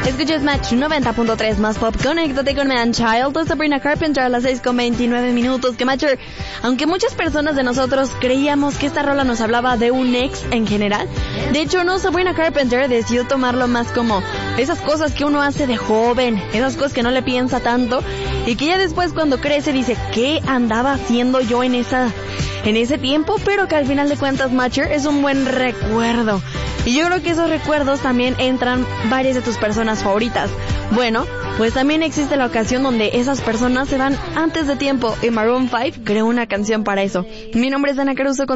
Escuchas Match 90.3 más pop. Conéctate con Man Child de Sabrina Carpenter a las 6:29. Que Matcher, aunque muchas personas de nosotros creíamos que esta rola nos hablaba de un ex en general, de hecho no, Sabrina Carpenter decidió tomarlo más como esas cosas que uno hace de joven, esas cosas que no le piensa tanto y que ya después cuando crece dice, ¿qué andaba haciendo yo en ese tiempo? Pero que al final de cuentas, Matcher, es un buen recuerdo. Y yo creo que esos recuerdos también entran varias de tus personas favoritas. Bueno, pues también existe la ocasión donde esas personas se van antes de tiempo y Maroon 5 creó una canción para eso. Mi nombre es Ana Caruso.